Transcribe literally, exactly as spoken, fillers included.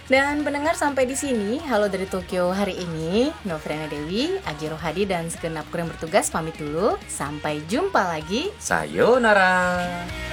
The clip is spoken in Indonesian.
Dan pendengar sampai di sini Halo dari Tokyo hari ini. Novriana Dewi, Aji Rohadi dan segenap kru yang bertugas pamit dulu. Sampai jumpa lagi. Sayonara.